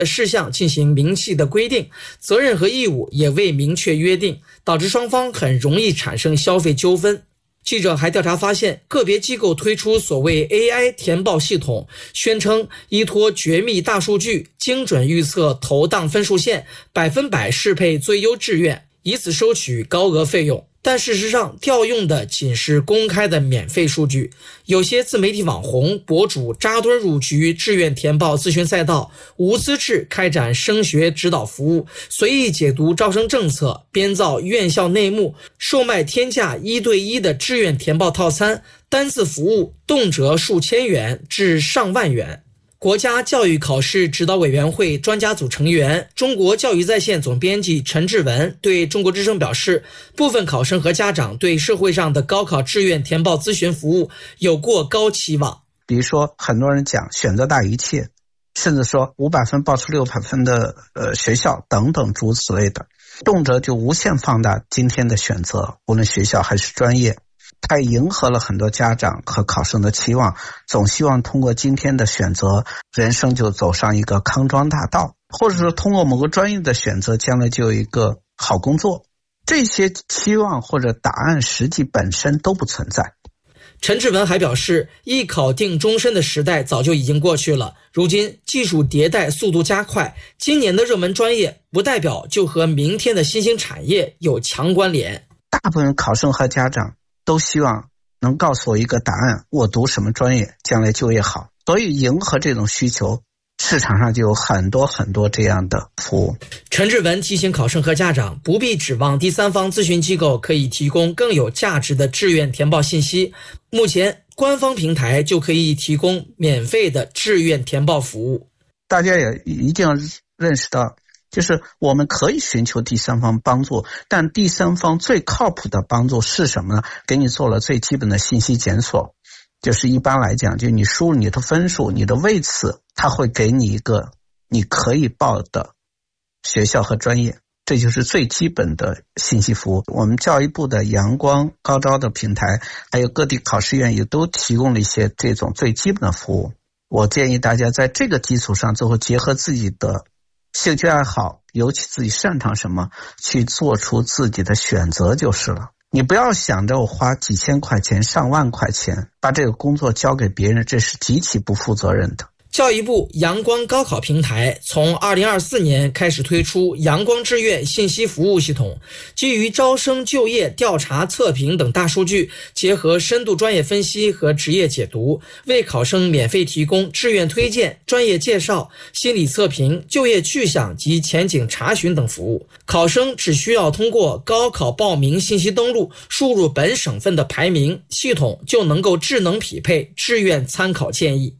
事项进行明细的规定，责任和义务也未明确约定，导致双方很容易产生消费纠纷。记者还调查发现，个别机构推出所谓 AI 填报系统，宣称依托绝密大数据，精准预测投档分数线，100%适配最优志愿，以此收取高额费用。但事实上，调用的仅是公开的免费数据。有些自媒体网红、博主扎堆入局志愿填报咨询赛道，无资质开展升学指导服务，随意解读招生政策，编造院校内幕，售卖天价1对1的志愿填报套餐，单次服务动辄数千元至上万元。国家教育考试指导委员会专家组成员、中国教育在线总编辑陈志文对中国之声表示，部分考生和家长对社会上的高考志愿填报咨询服务有过高期望。 比如说，很多人讲选择大于一切，甚至说500分报出600分的学校等等诸此类的，动辄就无限放大今天的选择，无论学校还是专业。它也迎合了很多家长和考生的期望，总希望通过今天的选择，人生就走上一个康庄大道，或者说通过某个专业的选择，将来就有一个好工作。这些期望或者答案实际本身都不存在。 陈志文还表示，一考定终身的时代早就已经过去了，如今技术迭代速度加快，今年的热门专业不代表就和明天的新兴产业有强关联。 大部分考生和家长都希望能告诉我一个答案，我读什么专业将来就业好，所以迎合这种需求，市场上就有很多这样的服务。 陈志文提醒考生和家长，不必指望第三方咨询机构可以提供更有价值的志愿填报信息，目前官方平台就可以提供免费的志愿填报服务。 大家也一定要认识到，就是我们可以寻求第三方帮助，但第三方最靠谱的帮助是什么呢？给你做了最基本的信息检索，就是一般来讲，就你输入你的分数、你的位次，他会给你一个你可以报的学校和专业，这就是最基本的信息服务。我们教育部的阳光高招的平台，还有各地考试院也都提供了一些这种最基本的服务。我建议大家在这个基础上，最后结合自己的兴趣爱好，尤其自己擅长什么，去做出自己的选择就是了。你不要想着我花几千块钱、上万块钱把这个工作交给别人，这是极其不负责任的。 教育部阳光高考平台从2024年开始推出阳光志愿信息服务系统，基于招生、就业、调查、测评等大数据，结合深度专业分析和职业解读，为考生免费提供志愿推荐、专业介绍、心理测评、就业去向及前景查询等服务。考生只需要通过高考报名信息登录，输入本省份的排名，系统就能够智能匹配志愿参考建议。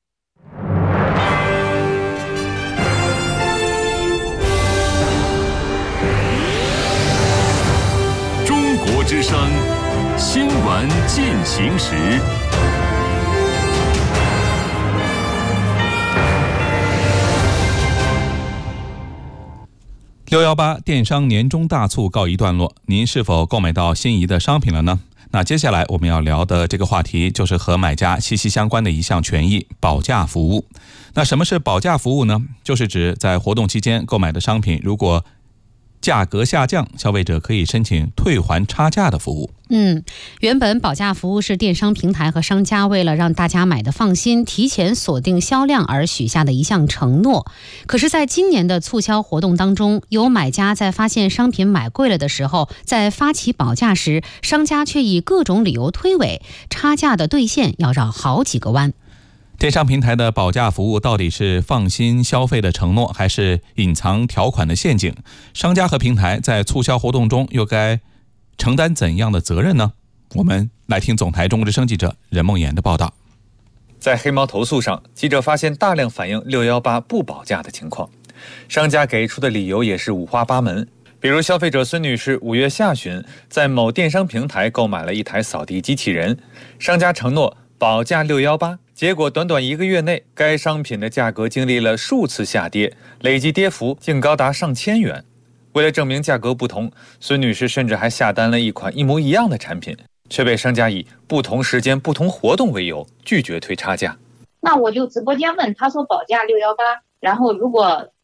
之声新闻进行时。 618电商年终大促告一段落，您是否购买到心仪的商品了呢？那接下来我们要聊的这个话题就是和买家息息相关的一项权益——保价服务。那什么是保价服务呢？就是指在活动期间购买的商品，如果价格下降，消费者可以申请退还差价的服务。 原本保价服务是电商平台和商家为了让大家买得放心，提前锁定销量而许下的一项承诺。可是在今年的促销活动当中，有买家在发现商品买贵了的时候，在发起保价时，商家却以各种理由推诿，差价的兑现要绕好几个弯。 电商平台的保价服务到底是放心消费的承诺，还是隐藏条款的陷阱？商家和平台在促销活动中又该承担怎样的责任呢？我们来听总台中国之声记者任梦妍的报道。 在黑猫投诉上，记者发现大量反映618不保价的情况，商家给出的理由也是五花八门。比如消费者孙女士5月下旬在某电商平台购买了一台扫地机器人，商家承诺保价618，结果短短1个月内，该商品的价格经历了数次下跌，累计跌幅竟高达上千元。为了证明价格不同，孙女士甚至还下单了一款一模一样的产品，却被商家以不同时间不同活动为由拒绝退差价。 那我就直播间问，他说保价618， 然后如果